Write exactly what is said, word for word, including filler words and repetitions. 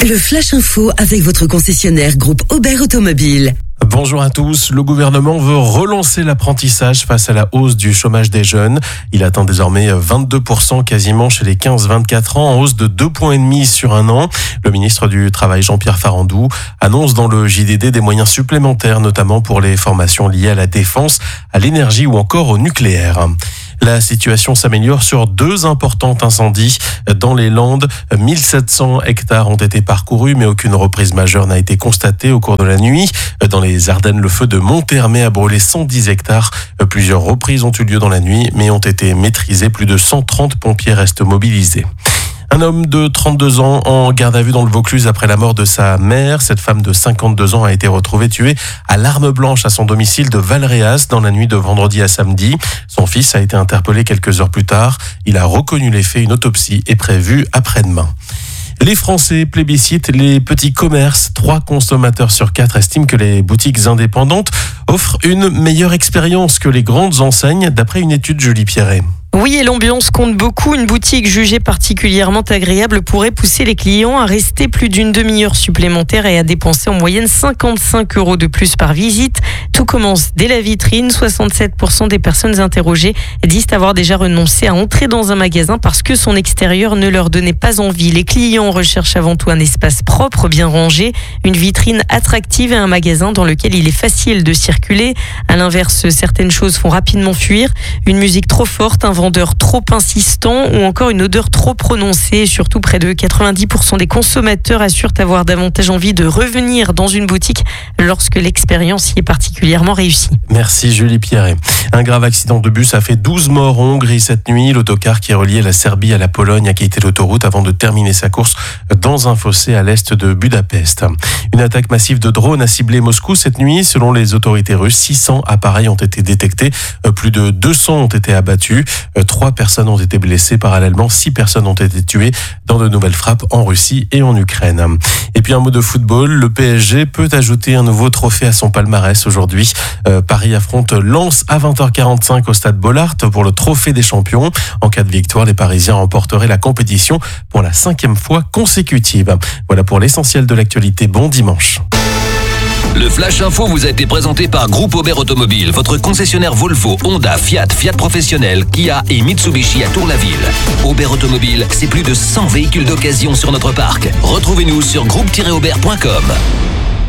Le Flash Info avec votre concessionnaire groupe Aubert Automobile. Bonjour à tous. Le gouvernement veut relancer l'apprentissage face à la hausse du chômage des jeunes. Il atteint désormais vingt-deux pour cent quasiment chez les quinze vingt-quatre ans, en hausse de deux virgule cinq points sur un an. Le ministre du Travail, Jean-Pierre Farandou, annonce dans le J D D des moyens supplémentaires, notamment pour les formations liées à la défense, à l'énergie ou encore au nucléaire. La situation s'améliore sur deux importants incendies dans les Landes. mille sept cents hectares ont été parcourus, mais aucune reprise majeure n'a été constatée au cours de la nuit. Dans les Ardennes, le feu de Monthermé a brûlé cent dix hectares. Plusieurs reprises ont eu lieu dans la nuit, mais ont été maîtrisées. Plus de cent trente pompiers restent mobilisés. Un homme de trente-deux ans en garde à vue dans le Vaucluse après la mort de sa mère. Cette femme de cinquante-deux ans a été retrouvée tuée à l'arme blanche à son domicile de Valréas dans la nuit de vendredi à samedi. Son fils a été interpellé quelques heures plus tard. Il a reconnu les faits. Une autopsie est prévue après-demain. Les Français plébiscitent les petits commerces. Trois consommateurs sur quatre estiment que les boutiques indépendantes offrent une meilleure expérience que les grandes enseignes, d'après une étude Julie Pierret. Oui, et l'ambiance compte beaucoup. Une boutique jugée particulièrement agréable pourrait pousser les clients à rester plus d'une demi-heure supplémentaire et à dépenser en moyenne cinquante-cinq euros de plus par visite. Tout commence dès la vitrine. soixante-sept pour cent des personnes interrogées disent avoir déjà renoncé à entrer dans un magasin parce que son extérieur ne leur donnait pas envie. Les clients recherchent avant tout un espace propre, bien rangé, une vitrine attractive et un magasin dans lequel il est facile de circuler. À l'inverse, certaines choses font rapidement fuir. Une musique trop forte, un vendeur trop insistant ou encore une odeur trop prononcée. Surtout, près de quatre-vingt-dix pour cent des consommateurs assurent avoir davantage envie de revenir dans une boutique lorsque l'expérience y est particulièrement réussie. Merci Julie Pierret. Un grave accident de bus a fait douze morts en Hongrie cette nuit. L'autocar qui reliait la Serbie à la Pologne a quitté l'autoroute avant de terminer sa course dans un fossé à l'est de Budapest. Une attaque massive de drones a ciblé Moscou cette nuit. Selon les autorités russes, six cents appareils ont été détectés. Plus de deux cents ont été abattus. Trois personnes ont été blessées. Parallèlement, six personnes ont été tuées dans de nouvelles frappes en Russie et en Ukraine. Et puis un mot de football. Le P S G peut ajouter un nouveau trophée à son palmarès aujourd'hui. Euh, Paris affronte Lens à vingt heures quarante-cinq au stade Bollaert pour le trophée des champions. En cas de victoire, les Parisiens remporteraient la compétition pour la cinquième fois consécutive. Voilà pour l'essentiel de l'actualité. Bon dimanche. Le Flash Info vous a été présenté par Groupe Aubert Automobile, votre concessionnaire Volvo, Honda, Fiat, Fiat Professionnel, Kia et Mitsubishi à Tour-la-Ville. Aubert Automobile, c'est plus de cent véhicules d'occasion sur notre parc. Retrouvez-nous sur groupe tiret aubert point com.